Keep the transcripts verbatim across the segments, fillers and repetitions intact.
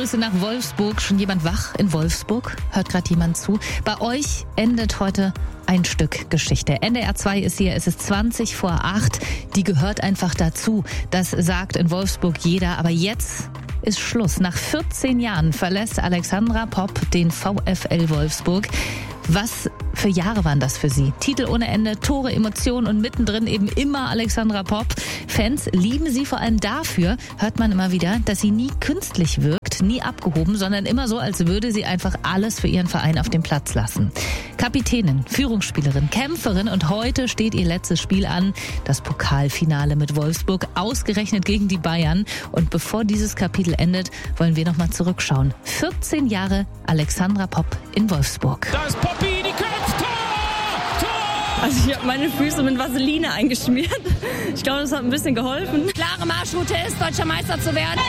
Grüße nach Wolfsburg. Schon jemand wach in Wolfsburg? Hört gerade jemand zu? Bei euch endet heute ein Stück Geschichte. N D R zwei ist hier, es ist zwanzig vor acht. Die gehört einfach dazu. Das sagt in Wolfsburg jeder. Aber jetzt ist Schluss. Nach vierzehn Jahren verlässt Alexandra Popp den VfL Wolfsburg. Was für Jahre waren das für sie? Titel ohne Ende, Tore, Emotionen und mittendrin eben immer Alexandra Popp. Fans lieben sie vor allem dafür, hört man immer wieder, dass sie nie künstlich wirkt, nie abgehoben, sondern immer so, als würde sie einfach alles für ihren Verein auf dem Platz lassen. Kapitänin, Führungsspielerin, Kämpferin und heute steht ihr letztes Spiel an, das Pokalfinale mit Wolfsburg, ausgerechnet gegen die Bayern. Und bevor dieses Kapitel endet, wollen wir nochmal zurückschauen. vierzehn Jahre Alexandra Popp in Wolfsburg. Da ist Poppi, die köpft, Tor! Tor! Also ich habe meine Füße mit Vaseline eingeschmiert. Ich glaube, das hat ein bisschen geholfen. Klare Marschroute ist, deutscher Meister zu werden.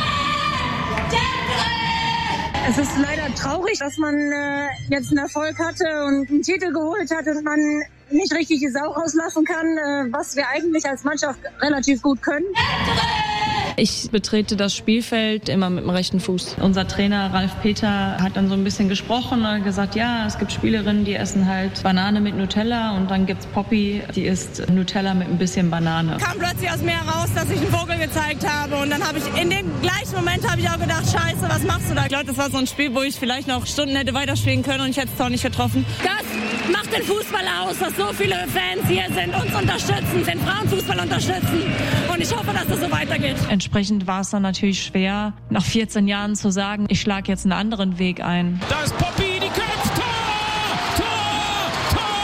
Es ist leider traurig, dass man äh, jetzt einen Erfolg hatte und einen Titel geholt hat und man nicht richtig die Sau rauslassen kann, äh, was wir eigentlich als Mannschaft relativ gut können. Ich betrete das Spielfeld immer mit dem rechten Fuß. Unser Trainer Ralf Peter hat dann so ein bisschen gesprochen und gesagt, ja, es gibt Spielerinnen, die essen halt Banane mit Nutella und dann gibt's Poppi, die isst Nutella mit ein bisschen Banane. Kam plötzlich aus mir heraus, dass ich einen Vogel gezeigt habe und dann habe ich in dem gleichen Moment habe ich auch gedacht, scheiße, was machst du da? Ich glaube, das war so ein Spiel, wo ich vielleicht noch Stunden hätte weiterspielen können und ich hätte es doch nicht getroffen. Das macht den Fußball aus, dass so viele Fans hier sind, uns unterstützen, den Frauenfußball unterstützen und ich hoffe, dass das so weitergeht. Entsprechend war es dann natürlich schwer, nach vierzehn Jahren zu sagen, ich schlage jetzt einen anderen Weg ein. Da ist Poppi, die köpft, Tor! Tor! Tor!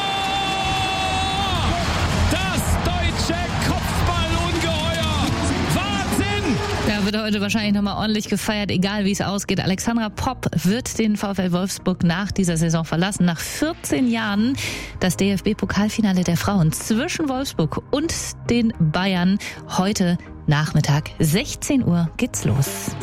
Das deutsche Kopfballungeheuer! Wahnsinn! Da wird heute wahrscheinlich nochmal ordentlich gefeiert, egal wie es ausgeht. Alexandra Popp wird den VfL Wolfsburg nach dieser Saison verlassen. Nach vierzehn Jahren das D F B-Pokalfinale der Frauen zwischen Wolfsburg und den Bayern. Heute Nachmittag, sechzehn Uhr geht's los.